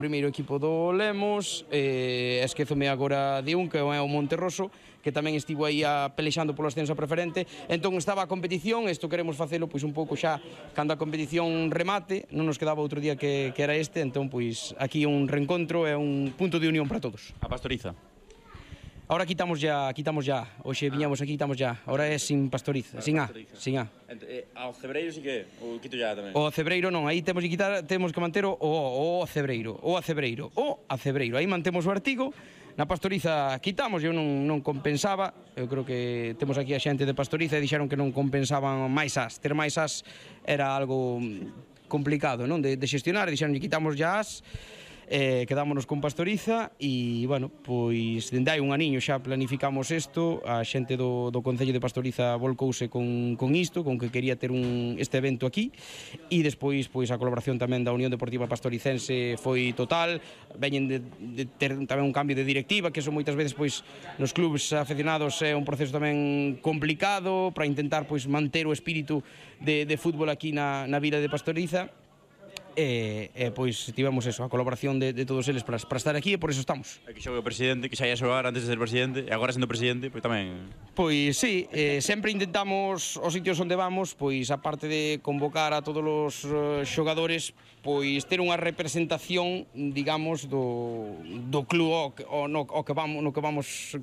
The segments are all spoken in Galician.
Primeiro equipo do Lemos, esquézome agora de un, que é o Monterroso, que tamén estivo aí pelexando polo ascenso a preferente. Entón estaba a competición, isto queremos facelo pois un pouco xa cando a competición remate, non nos quedaba outro día que era este, entón pois aquí un reencontro e un punto de unión para todos. A Pastoriza? Ahora quitamos ya. Hoxe viñamos aquí, quitamos ya. Ahora é sin Pastoriza, sin A. Ao Cebreiro si que o quito ya tamén. O Cebreiro non, aí temos que quitar, temos que manter o Cebreiro. Aí mantemos o artigo. Na Pastoriza quitamos, eu non compensaba. Eu creo que temos aquí a xente de Pastoriza e dixeron que non compensaban máis as. Ter máis as era algo complicado, non, de xestionar, e dixeron que quitamos ya as. Quedámonos con Pastoriza e, bueno, pois dende hai un aniño xa planificamos isto. A xente do Concello de Pastoriza volcouse con isto, con que quería ter este evento aquí, e despois pois a colaboración tamén da Unión Deportiva Pastoricense foi total. Veñen de ter tamén un cambio de directiva, que eso moitas veces pois nos clubes afeccionados é un proceso tamén complicado para intentar pois manter o espírito de fútbol aquí na vila de Pastoriza. Pois tivemos eso, a colaboración de todos eles para estar aquí, e por eso estamos. Aquí xogue o presidente, que xa ia xogar antes de ser presidente, e agora sendo presidente, pois tamén... Pois sí, sempre intentamos os sitios onde vamos, pois aparte de convocar a todos os xogadores, pois ter unha representación, digamos, do club no que vamos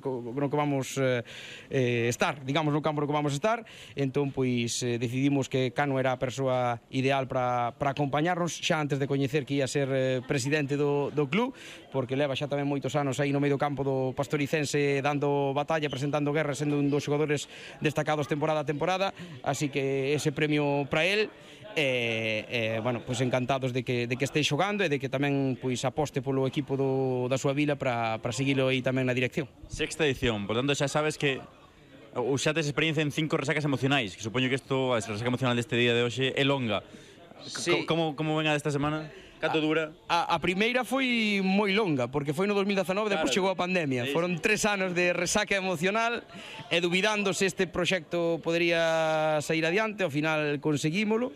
estar, digamos, no campo no que vamos estar. Entón, pois decidimos que Cano era a persoa ideal para acompañarnos, xa antes de coñecer que ia ser presidente do club, porque leva xa tamén moitos anos aí no medio campo do pastoricense dando batalla, presentando guerra, sendo un dos xogadores destacados temporada a temporada, así que ese premio para él. Bueno, pois encantados de que este xogando e de que tamén pois aposte polo equipo da súa vila para seguilo aí tamén na dirección. Sexta edición, por tanto xa sabes que xa tes experiencia en 5 resacas emocionais, que supoño que isto, a resaca emocional deste día de hoxe é longa. Sí. Como venga desta semana? Canto dura? A primeira foi moi longa, porque foi no 2019, depois chegou a pandemia. Foron 3 anos de resaca emocional e dubidando se este proxecto podería sair adiante. Ao final conseguímolo.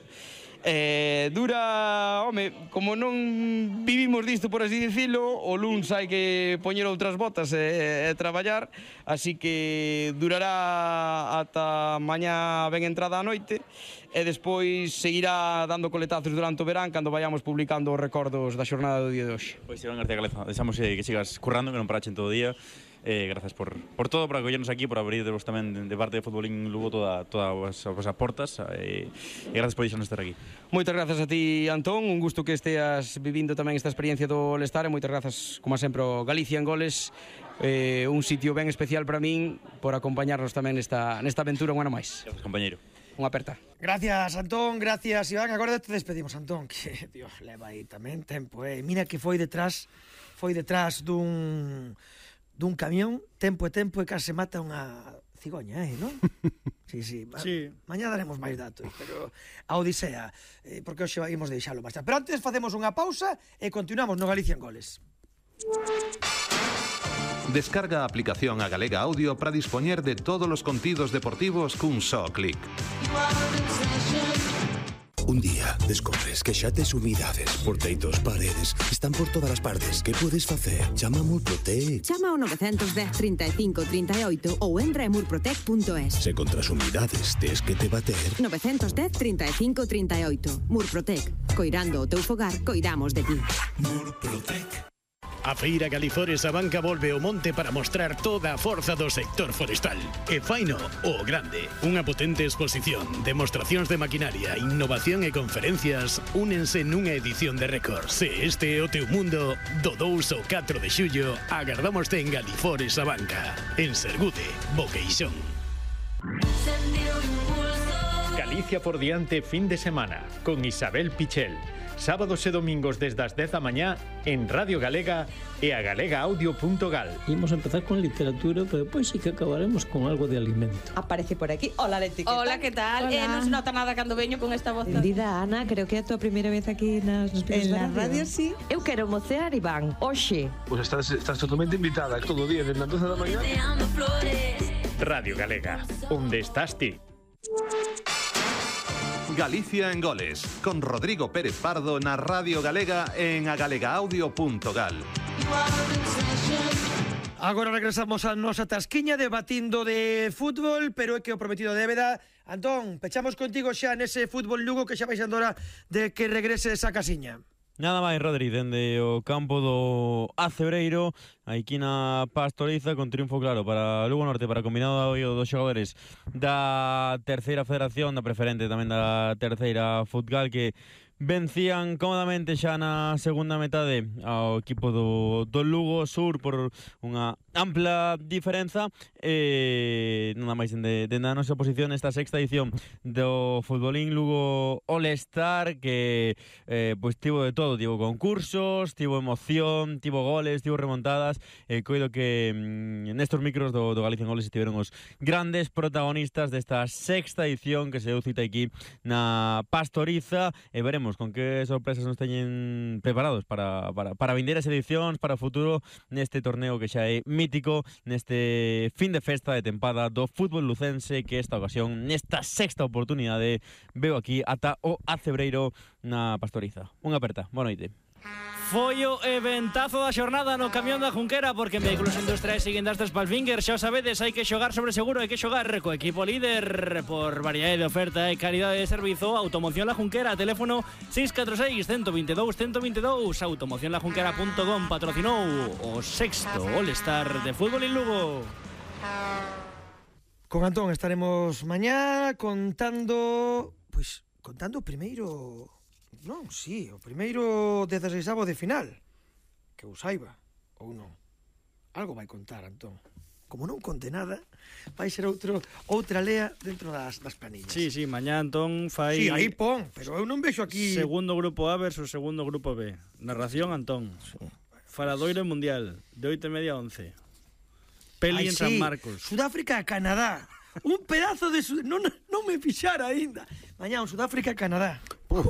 Dura, home, como non vivimos disto, por así dicilo, o luns hai que poñer outras botas e traballar, así que durará ata mañá ben entrada a noite, e despois seguirá dando coletazos durante o verán cando vayamos publicando os recordos da xornada do día de hoxe. Pois Iván García Galeza, desamos que sigas currando, que non parachen todo o día. Grazas por todo, por acollernos aquí, por abrirvos tamén de parte de Futbolín Lugo todas as portas, e grazas por deixarnos estar aquí. Moitas grazas a ti, Antón, un gusto que esteas vivindo tamén esta experiencia do All-Star, e moitas grazas, como sempre, ao Galicia en Goles, un sitio ben especial para min por acompañarnos tamén nesta aventura un ano máis. Grazas, compañeiro. Unha aperta. Gracias, Antón, gracias, Iván. Agora te despedimos, Antón, que, Dios, leva aí tamén tempo, Mira que foi detrás dun camión, tempo e case mata unha cigoña, non? Sí. Mañá daremos máis datos, pero a odisea, porque hoxe imos deixalo máis tarde. Pero antes facemos unha pausa e continuamos no Galicia en Goles. Descarga a aplicación a Galega Audio para dispoñer de todos os contidos deportivos cun só clic. Un día descobres que xa tes humidades por teitos, paredes, están por todas as partes. Que podes facer? Chama a Murprotec. Chama ao 910 35 38 ou entra en murprotec.es. Se contra as humidades tes que te bater. 910 35 38. Murprotec. Coirando o teu fogar, coidamos de ti. Murprotec. A Feira Galizores Abanca volve ao monte para mostrar toda a forza do sector forestal. E faino o grande. Unha potente exposición, demostracións de maquinaria, innovación e conferencias únense nunha edición de récord. Se este é o teu mundo, do 2 ao 4 de xullo, agardámoste en Galizores Abanca. En Sergude, Boqueixón. Galicia por diante fin de semana, con Isabel Pichel. Sábados e domingos desde as 10 da mañá en Radio Galega e a galegaaudio.gal. Imos empezar con literatura, pero depois sí que acabaremos con algo de alimento. Aparece por aquí. Hola, Leti. Hola, ¿qué tal? Non se nota nada cando veño con esta voz. Benvida, Ana, creo que é a tua primeira vez aquí nas en la radio, sí. Eu quero mocear, Iván, hoxe. Pues estás totalmente invitada todo o día desde as 12 da mañá. Radio Galega, onde estás ti? Galicia en Goles, con Rodrigo Pérez Pardo na Radio Galega en agalegaaudio.gal. Agora regresamos a nosa tasquiña debatindo de fútbol, pero é que o prometido débeda. Antón, pechamos contigo xa nese fútbol Lugo que xa vais a hora de que regrese esa casiña. Nada máis, Rodri, dende o campo do Acebreiro, aquí na Pastoriza, con triunfo claro para Lugo Norte, para combinado dos xogadores da terceira federación, da preferente tamén da terceira Futgal, que vencían cómodamente xa na segunda metade ao equipo do Lugo Sur por unha ampla diferenza. Nada máis dende a nosa posición esta sexta edición do Futbolín Lugo All-Star, que pois tivo de todo, tivo concursos, tivo emoción, tivo goles, tivo remontadas. Coido que nestos micros do Galicia en Goles estiveron os grandes protagonistas desta sexta edición que se deu cita aquí na Pastoriza, e veremos con que sorpresas nos teñen preparados para vindeiras edicións, para o futuro neste torneo que xa é mítico, neste fin de festa de tempada do fútbol lucense, que esta ocasión, nesta sexta oportunidade, veo aquí ata o Acebreiro na Pastoriza. Unha aperta, boa noite. Foi o eventazo da xornada no camión da Junquera, porque en Vehículos Industriais siguen das Spalfinger, xa o sabedes, hai que xogar sobre seguro, hai que xogar co equipo líder por variedade de oferta e calidade de servizo. Automoción La Junquera, teléfono 646-122-122. Automocionlajunquera.com patrocinou o sexto All-Star de Fútbol en Lugo. Con Antón estaremos mañá contando o primeiro... Non, sí, o primeiro 16avo de final. Que o saiba, ou non. Algo vai contar, Antón. Como non conte nada, vai ser outra lea dentro das planillas. Sí, mañá Antón fai... Sí, aí pon, pero eu non vexo aquí... Segundo grupo A versus segundo grupo B. Narración Antón. Sí. Faladoiro Mundial, de 8:30 a 11. Peli en San Marcos. Sudáfrica a Canadá. Un pedazo de... Non me fixara aínda. Mañá, un Sudáfrica-Canadá.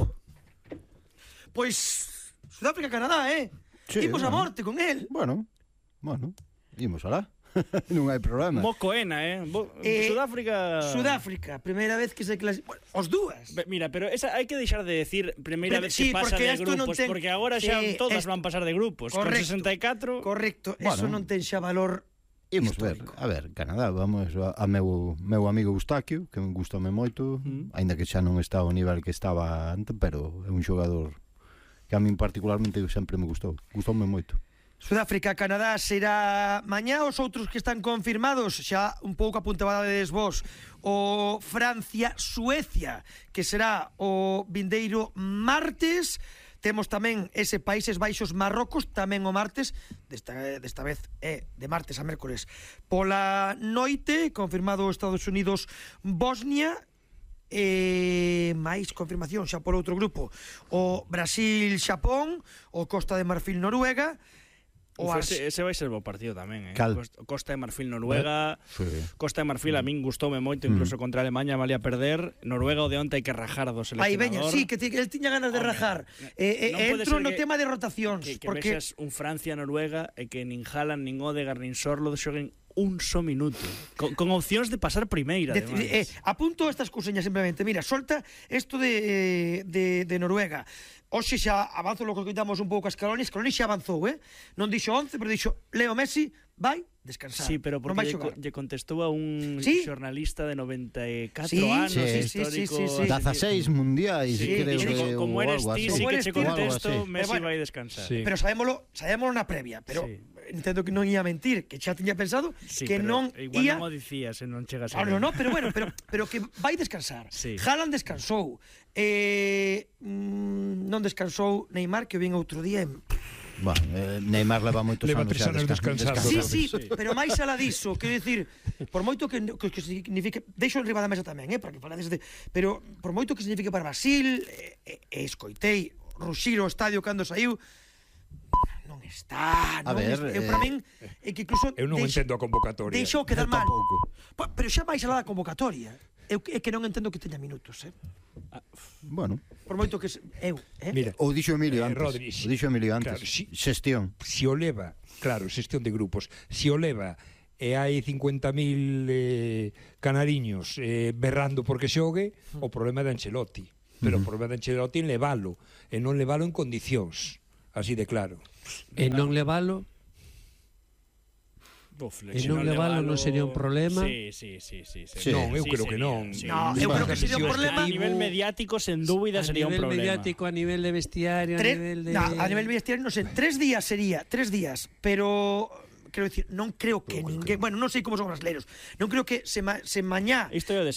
Pois, Sudáfrica-Canadá, Sí, imos a morte con él. Bueno, imos alá. Non hai problema. Mocoena, Sudáfrica, primeira vez que se clasifica. Os dúas. Mira, pero esa hai que deixar de decir primeira vez que pasa de grupos, porque agora xa todas van pasar de grupos. Correcto, con 64... Correcto, eso non ten xa valor imos histórico. A ver, Canadá, vamos a meu amigo Eustaquio, que me gustame moito, aínda que xa non está ao nivel que estaba antes, pero é un xogador que a min particularmente sempre me gustoume moito. Sudáfrica-Canadá será mañá. Os outros que están confirmados, xa un pouco apuntabades vos, o Francia-Suecia, que será o vindeiro martes. Temos tamén ese Países Baixos-Marrocos, tamén o martes, desta vez é de martes a mércores pola noite. Confirmado Estados Unidos-Bosnia. máis confirmación xa por outro grupo, o Brasil-Xapón, o Costa de Marfil-Noruega. Ese vai ser bo partido tamén, Costa de Marfil-Noruega. Costa de Marfil a min gustoume moito, incluso contra Alemanha valía perder. Noruega o de onte hai que rajar do seleccionador. Aí veña, sí, que el tiña ganas de rajar. Entro no tema de rotacións, que vexas un Francia-Noruega e que nin Haaland, nin Odegaard, nin Sorlo xoguen un só minuto, con opcións de pasar primeira. Apunto estas couseñas simplemente. Mira, solta isto de Noruega. Hoxe xa avanzo lo que coitamos un pouco a Scaloni xa avanzou, non dixo 11, pero dixo Leo Messi vai descansar. Sí, pero porque lle contestou a un xornalista de 94 anos, histórico. 16 mundiais, creo que como eres ti, sí que che contesto, Messi vai descansar. Pero sabémolo na previa, pero entendo que non ia mentir, que xa tiña pensado que non ia... Igual non o dicía, se non chegas a... No, pero bueno, pero que vai descansar. Haaland descansou. Non descansou Neymar, que vin outro día en... Neymar leva moitos anos descansar. Sí, pero máis alá diso, quero dicir, por moito que signifique, deixo enriba da mesa tamén, para que falades de, pero por moito que signifique para Brasil, escoitei ruxir o estadio cando saiu, non está, a ver, para min é que incluso eu non entendo a convocatoria. Deixou quedar mal. Pero xa máis alá da convocatoria, é que non entendo que teña minutos, Bueno, por moito que eu, Mira, o dixo Emilio antes. Rodri, o dixo Emilio antes. Claro, xestión. Si o leva, claro, xestión de grupos. Si o leva e hai 50.000 canariños berrando porque xogue, o problema é de Ancelotti. Pero o problema de Ancelotti é levalo, e non levalo en condicións, así de claro. E non levalo? E non levalo non sería un problema? Sí. Non, eu creo que non. No, eu creo que sería un problema. A nivel mediático, sen dúbida, sería un problema. A nivel mediático, a nivel de vestiario, a nivel vestiario, non sei, 3 días sería, 3 días, pero quero dicir, non creo que ninguén, bueno, non sei como son brasileiros, non creo que se mañá